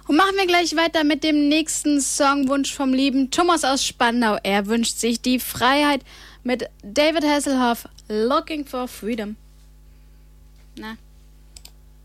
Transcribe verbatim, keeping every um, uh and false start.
Und machen wir gleich weiter mit dem nächsten Songwunsch vom lieben Thomas aus Spandau. Er wünscht sich die Freiheit mit David Hasselhoff, Looking for Freedom. Na.